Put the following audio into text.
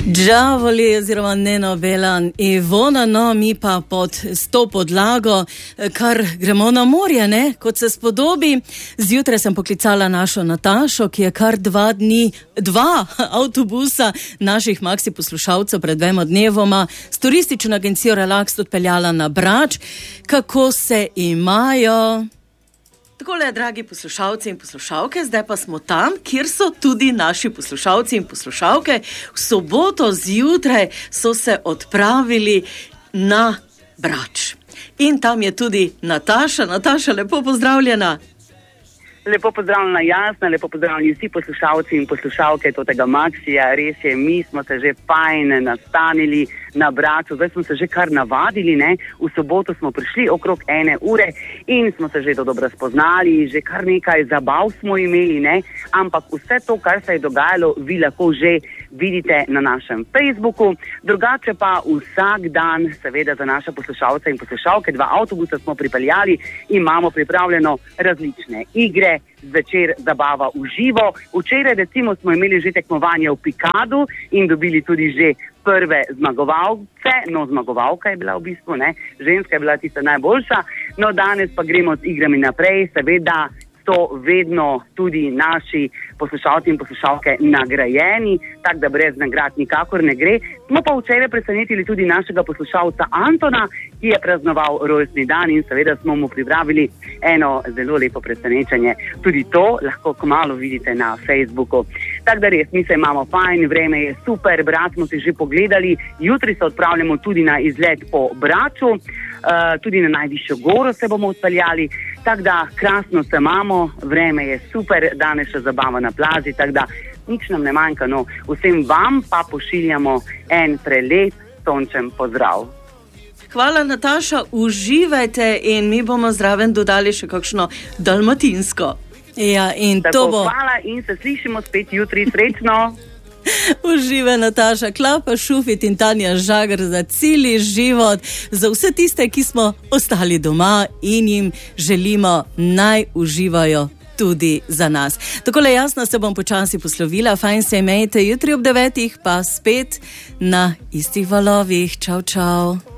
Džavoli oziroma Nenobelan Ivona, no mi pa pod sto podlago, kar gremo na morje, ne, kot se spodobi. Zjutraj sem poklicala našo Natašo, ki je kar dva avtobusa naših Maxi poslušalcev pred 2 dnevoma s turistično agencijo Relax odpeljala na Brač. Kako se imajo? Takole, dragi poslušalci in poslušalke, zdaj pa smo tam, kjer so tudi naši poslušalci in poslušalke. V soboto zjutraj so se odpravili na Brač. In tam je tudi Nataša. Nataša, lepo pozdravljena. Lepo pozdravljena Jasna, lepo pozdravljeni vsi poslušalci in poslušalke tega Maxija. Res je, mi smo se že fajn nastanili na Braču, zdaj smo se že kar navadili, ne. V soboto smo prišli okrog 1 ure in smo se že dobro spoznali, že kar nekaj zabav smo imeli, ne. Ampak vse to, kar se je dogajalo, vi lahko že vidite na našem Facebooku. Drugače pa vsak dan, seveda za naše poslušalce in poslušalke, 2 avtobusa smo pripeljali, imamo pripravljeno različne igre, zvečer zabava v živo. Včeraj recimo smo imeli že tekmovanje v pikadu in dobili tudi že prve zmagovalce. No, zmagovalka je bila v bistvu, ne, ženska je bila tista najboljša. No, danes pa gremo z igrami naprej, seveda so vedno tudi naši poslušalci in poslušalke nagrajeni, tako da brez nagrad nikakor ne gre. Smo pa včeraj presenetili tudi našega poslušalca Antona, ki je praznoval rojstni dan in seveda smo mu pripravili eno zelo lepo presenečenje. Tudi to lahko kmalu vidite na Facebooku. Tako da res, mi se imamo fajn, vreme je super, Brač smo si že pogledali, jutri se odpravljamo tudi na izlet po Braču, tudi na najvišjo goro se bomo odpeljali, tako da krasno se imamo, vreme je super, danes še zabava na plaži, tako da nič nam ne manjka, no, vsem vam pa pošiljamo en prelep sončen pozdrav. Hvala, Nataša, uživajte in mi bomo zraven dodali še kakšno dalmatinsko. Ja, in tako, to bo... Hvala in se slišimo spet jutri, srečno. Uživaj, Nataša, Klapa Šufit in Tanja Žagar za celi život, za vse tiste, ki smo ostali doma in jim želimo naj uživajo tudi za nas. Takole Jasna se bom počasi poslovila, fajn se imejte, jutri ob 9 pa spet na istih valovih. Čau, čau.